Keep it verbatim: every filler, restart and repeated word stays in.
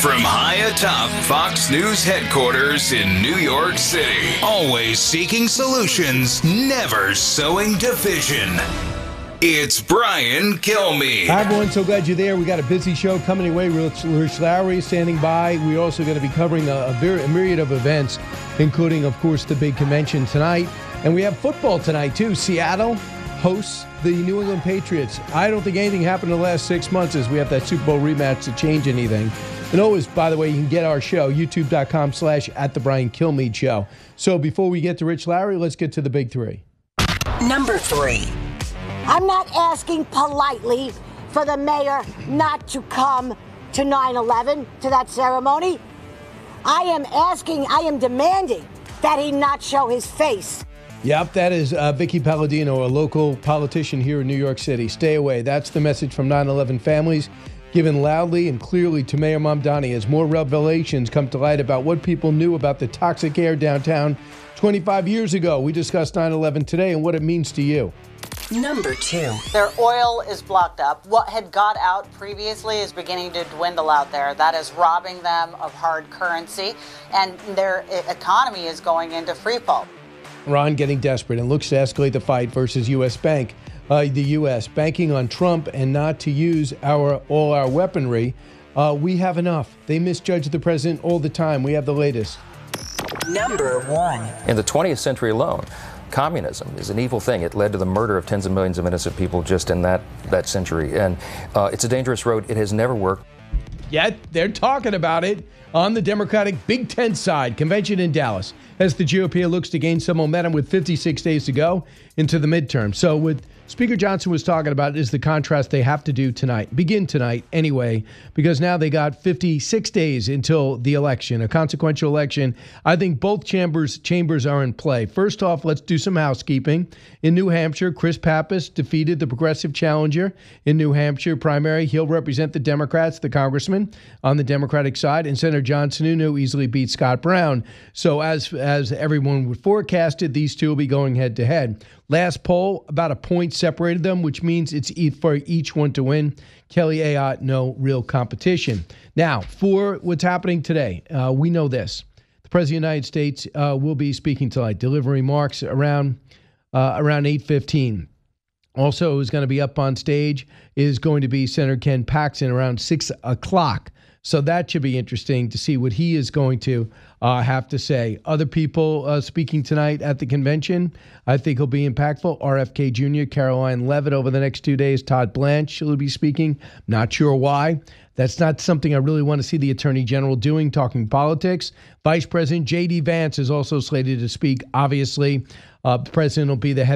From high atop Fox News headquarters in New York City, always seeking solutions, never sowing division. It's Brian Kilmeade. Hi, everyone. So glad you're there. We got a busy show coming your way. Rich, Rich Lowry is standing by. We're also going to be covering a, a, very, a myriad of events, including, of course, the big convention tonight. And we have football tonight, too. Seattle hosts the New England Patriots. I don't think anything happened in the last six months as we have that Super Bowl rematch to change anything. And always, by the way, you can get our show, youtube.com slash at the Brian Kilmeade Show. So before we get to Rich Lowry, let's get to the big three. Number three. I'm not asking politely for the mayor not to come to nine eleven, to that ceremony. I am asking, I am demanding that he not show his face. Yep, that is uh, Vicky Palladino, a local politician here in New York City. Stay away. That's the message from nine eleven families, given loudly and clearly to Mayor Mamdani as more revelations come to light about what people knew about the toxic air downtown twenty-five years ago. We discussed nine eleven today and what it means to you. Number two. Their oil is blocked up. What had got out previously is beginning to dwindle out there. That is robbing them of hard currency, and their economy is going into free fall. Iran getting desperate and looks to escalate the fight versus U S Bank. Uh, the U S banking on Trump and not to use our all our weaponry. Uh, we have enough. They misjudge the president all the time. We have the latest. Number one. In the twentieth century alone, communism is an evil thing. It led to the murder of tens of millions of innocent people just in that, that century. And uh, it's a dangerous road. It has never worked. Yet they're talking about it on the Democratic Big Tent side. Convention in Dallas as the G O P looks to gain some momentum with fifty-six days to go into the midterm. So what Speaker Johnson was talking about is the contrast they have to do tonight, begin tonight anyway, because now they got fifty-six days until the election, a consequential election. I think both chambers chambers are in play. First off, let's do some housekeeping. In New Hampshire, Chris Pappas defeated the progressive challenger in New Hampshire primary. He'll represent the Democrats, the congressman on the Democratic side, and Senator John Sununu easily beat Scott Brown. So as as everyone would forecasted, these two will be going head to head. Last poll, about a point separated them, which means it's for each one to win. Kelly Ayotte, no real competition. Now, for what's happening today, uh, we know this. The President of the United States uh, will be speaking tonight, delivering remarks around uh, around eight fifteen. Also, who's going to be up on stage is going to be Senator Ken Paxton around six o'clock. So that should be interesting to see what he is going to uh, have to say. Other people uh, speaking tonight at the convention, I think will be impactful. R F K Junior, Caroline Leavitt over the next two days. Todd Blanche will be speaking. Not sure why. That's not something I really want to see the Attorney General doing, talking politics. Vice President J D Vance is also slated to speak. Obviously, uh, the president will be the head